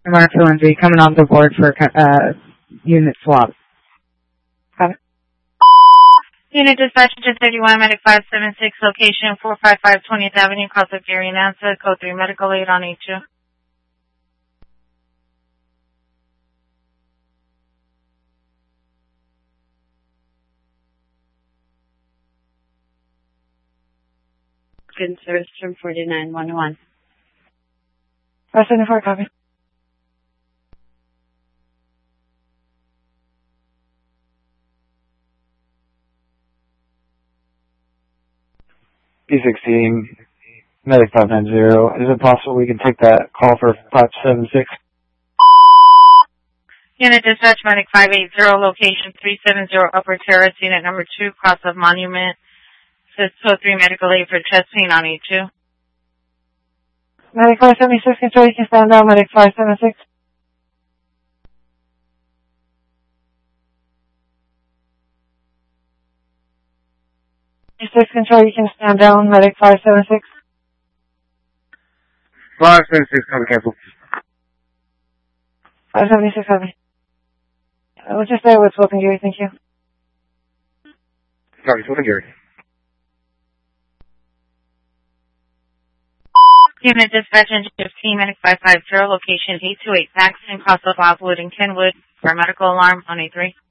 Mark Lindsay, coming on the board for unit swap. Got it. Unit dispatch to 31, Medic 576, location 455 20th Avenue, cross of Gary Nansa, code 3 medical aid on E2. Good service from 4911. 574, copy. P16, Medic 590. Is it possible we can take that call for 576? Unit dispatch, Medic 580, location 370 Upper Terrace, unit number 2, cross of Monument. Says code 3 medical aid for chest pain on E2. Medic 576, control, you can stand down, Medic 576. Control, you can stand down, Medic 576. 576, copy, cancel. 576, copy. We'll just stay with Smoking Gary, thank you. Sorry, Smoking Gary. Unit dispatch engine 15, Medic 550, location 828 Saxon, cross of Oswood and Kenwood for a medical alarm on A3.